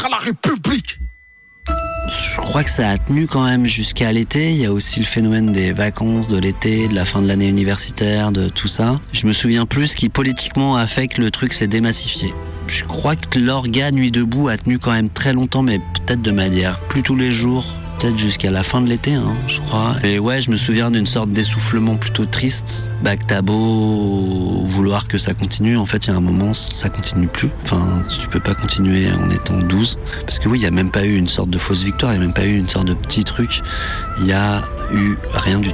à la République. Je crois que ça a tenu quand même jusqu'à l'été. Il y a aussi le phénomène des vacances, de l'été, de la fin de l'année universitaire, de tout ça. Je me souviens plus ce qui politiquement a fait que le truc s'est démassifié. Je crois que l'orga Nuit debout a tenu quand même très longtemps, mais peut-être de manière plus tous les jours. Peut-être jusqu'à la fin de l'été, je crois. Et ouais, je me souviens d'une sorte d'essoufflement plutôt triste. Que t'as beau vouloir que ça continue, en fait, il y a un moment, ça continue plus. Enfin, tu peux pas continuer en étant 12. Parce que oui, il y a même pas eu une sorte de fausse victoire, il y a même pas eu une sorte de petit truc. Il y a eu rien du tout.